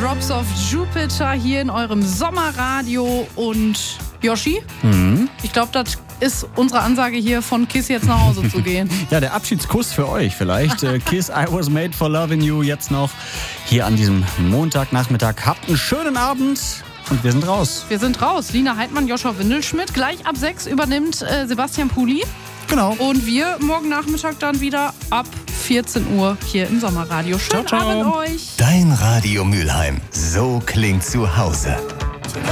Drops of Jupiter hier in eurem Sommerradio. Und Yoshi, ich glaube, das ist unsere Ansage hier von KISS jetzt nach Hause zu gehen. Ja, der Abschiedskuss für euch vielleicht. KISS, I was made for loving you jetzt noch hier an diesem Montagnachmittag. Habt einen schönen Abend und wir sind raus. Wir sind raus. Lina Heidmann, Joshua Windelschmidt. Gleich ab 6 übernimmt Sebastian Puli. Genau. Und wir morgen Nachmittag dann wieder ab 14 Uhr hier im Sommerradio. Schönen Ciao, ciao. Abend euch. Dein Radio Mülheim. So klingt zu Hause.